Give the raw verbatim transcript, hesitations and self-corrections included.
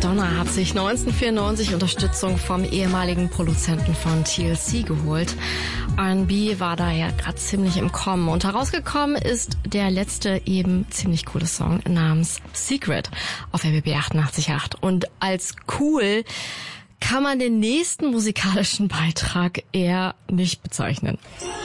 Madonna hat sich neunzehnhundertvierundneunzig Unterstützung vom ehemaligen Produzenten von T L C geholt. R and B war da ja gerade ziemlich im Kommen und herausgekommen ist der letzte eben ziemlich coole Song namens Secret auf R B B achtundachtzig Komma acht. Und als cool kann man den nächsten musikalischen Beitrag eher nicht bezeichnen.